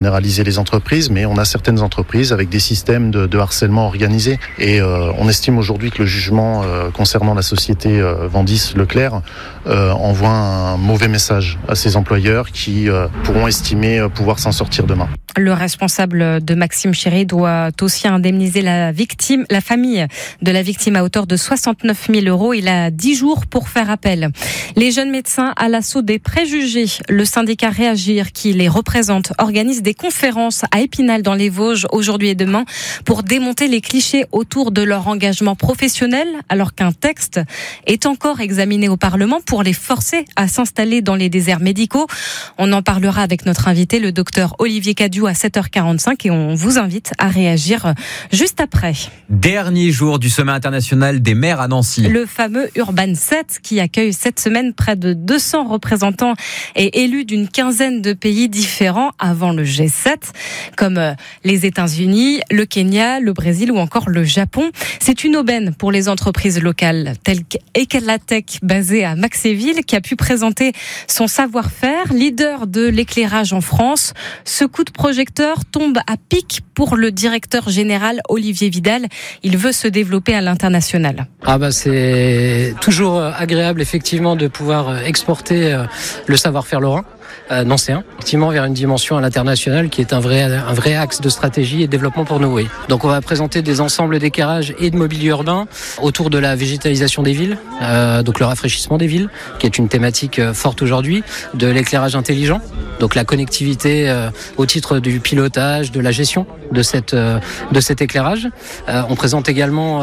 généraliser les entreprises, mais on a certaines entreprises avec des systèmes de harcèlement organisé. Et on estime aujourd'hui que le jugement concernant la société Vendis Leclerc envoie un mauvais message à ces employeurs qui pourront estimer pouvoir s'en sortir demain. Le responsable de Maxime Chéry doit aussi indemniser la famille de la victime à hauteur de 69 000 €. Il a 10 jours pour faire appel. Les jeunes médecins à l'assaut des préjugés. Le syndicat Réagir, qui les représente, organise des conférences à Épinal dans les Vosges aujourd'hui et demain pour démonter les clichés autour de leur engagement professionnel, alors qu'un texte est encore examiné au Parlement pour les forcer à s'installer dans les déserts médicaux. On en parlera avec notre invité, le docteur Olivier Cadiou, à 7h45, et on vous invite à réagir juste après. Dernier jour du sommet international des maires à Nancy. Le fameux Urban 7 qui accueille cette semaine près de 200 représentants et élus d'une quinzaine de pays différents avant le G7, comme les États-Unis, le Kenya, le Brésil ou encore le Japon. C'est une aubaine pour les entreprises locales, telles qu'Ecalatech, basée à Maxéville, qui a pu présenter son savoir-faire, leader de l'éclairage en France. Ce coup de projecteur tombe à pic pour le directeur général Olivier Vidal. Il veut se développer à l'international. C'est toujours agréable effectivement de pouvoir exporter le savoir-faire lorrain. Nancéen, effectivement vers une dimension à l'international qui est un vrai axe de stratégie et de développement pour nous. Oui. Donc on va présenter des ensembles d'éclairage et de mobilier urbain autour de la végétalisation des villes, donc le rafraîchissement des villes, qui est une thématique forte aujourd'hui, de l'éclairage intelligent, donc la connectivité au titre du pilotage, de la gestion de cet éclairage. On présente également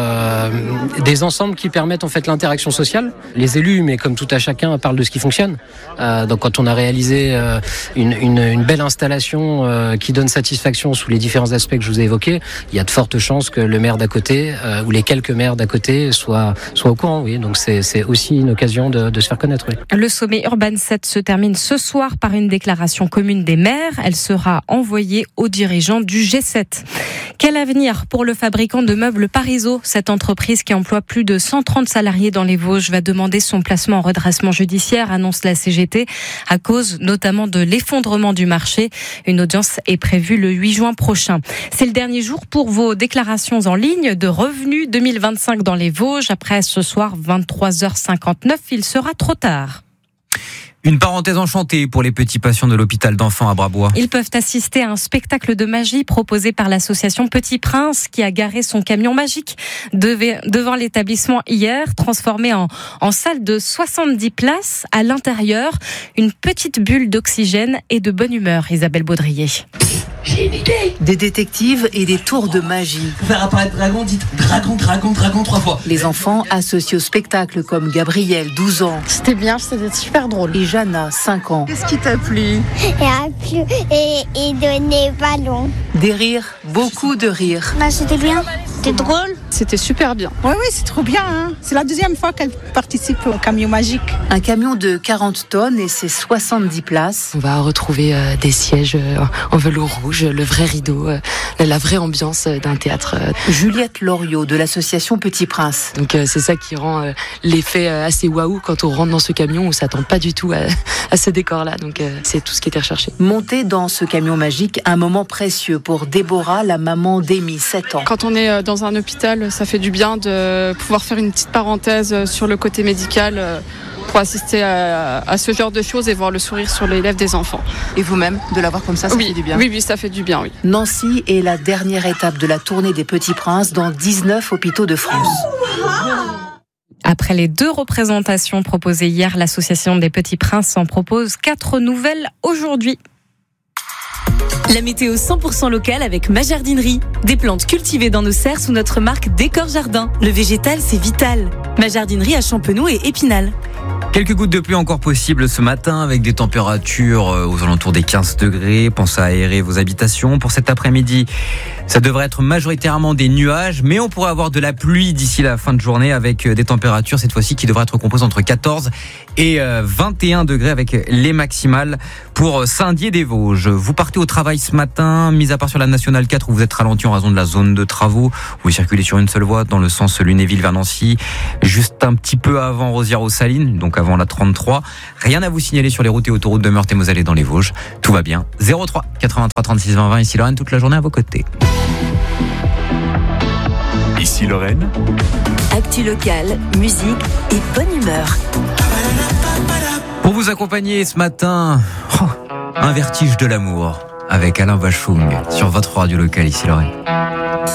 des ensembles qui permettent en fait l'interaction sociale. Les élus, mais comme tout à chacun, parlent de ce qui fonctionne. Donc quand on a réalisé une belle installation qui donne satisfaction sous les différents aspects que je vous ai évoqués, il y a de fortes chances que le maire d'à côté ou les quelques maires d'à côté soient au courant. Oui. Donc c'est aussi une occasion de se faire connaître. Oui. Le sommet Urban 7 se termine ce soir par une déclaration commune des maires. Elle sera envoyée aux dirigeants du G7. Quel avenir pour le fabricant de meubles Parizeau? Cette entreprise qui emploie plus de 130 salariés dans les Vosges va demander son placement en redressement judiciaire, annonce la CGT, à cause notamment de l'effondrement du marché. Une audience est prévue le 8 juin prochain. C'est le dernier jour pour vos déclarations en ligne de revenus 2025 dans les Vosges. Après ce soir, 23h59, il sera trop tard. Une parenthèse enchantée pour les petits patients de l'hôpital d'enfants à Brabois. Ils peuvent assister à un spectacle de magie proposé par l'association Petit Prince qui a garé son camion magique devant l'établissement hier, transformé en salle de 70 places. À l'intérieur, une petite bulle d'oxygène et de bonne humeur. Isabelle Baudrier. J'ai une idée. Des détectives et des tours de magie. Pour faire apparaître dragon, dites dragon 3 fois. Les enfants associés au spectacle comme Gabriel, 12 ans. C'était bien, c'était super drôle. Et Jana, 5 ans. Qu'est-ce qui t'a plu? Il a plu et donner ballon. Des rires, beaucoup de rires. C'était bien. C'était drôle. C'était super bien. Oui, c'est trop bien. Hein. C'est la deuxième fois qu'elle participe au camion magique. Un camion de 40 tonnes et ses 70 places. On va retrouver des sièges en velours rouge, le vrai rideau, la vraie ambiance d'un théâtre. Juliette Loriot de l'association Petit Prince. Donc c'est ça qui rend l'effet assez waouh quand on rentre dans ce camion. On ne s'attend pas du tout à ce décor-là. Donc c'est tout ce qui était recherché. Monter dans ce camion magique, un moment précieux pour Déborah, la maman d'Amy, 7 ans. Quand on est dans un hôpital, ça fait du bien de pouvoir faire une petite parenthèse sur le côté médical pour assister à ce genre de choses et voir le sourire sur les lèvres des enfants. Et vous-même, de l'avoir comme ça fait du bien? Oui, ça fait du bien, oui. Nancy est la dernière étape de la tournée des Petits Princes dans 19 hôpitaux de France. Après les 2 représentations proposées hier, l'association des Petits Princes en propose 4 nouvelles aujourd'hui. La météo 100% locale avec ma jardinerie. Des plantes cultivées dans nos serres sous notre marque Décor Jardin. Le végétal, c'est vital. Ma jardinerie à Champenoux et Épinal. Quelques gouttes de pluie encore possibles ce matin avec des températures aux alentours des 15 degrés. Pensez à aérer vos habitations. Pour cet après-midi, ça devrait être majoritairement des nuages, mais on pourrait avoir de la pluie d'ici la fin de journée avec des températures cette fois-ci qui devraient être comprises entre 14 et 21 degrés avec les maximales pour Saint-Dié-des-Vosges. Vous partez au travail ce matin, mis à part sur la Nationale 4 où vous êtes ralenti en raison de la zone de travaux. Vous circulez sur une seule voie dans le sens Lunéville vers Nancy, juste un petit peu avant Rosières-aux-Salines, donc à avant la 33. Rien à vous signaler sur les routes et autoroutes de Meurthe-et-Moselle et dans les Vosges. Tout va bien. 03 83 36 20 20. Ici Lorraine, toute la journée à vos côtés. Ici Lorraine. Actu locale, musique et bonne humeur. Pour vous accompagner ce matin, un vertige de l'amour avec Alain Bachung sur votre radio locale ici Lorraine.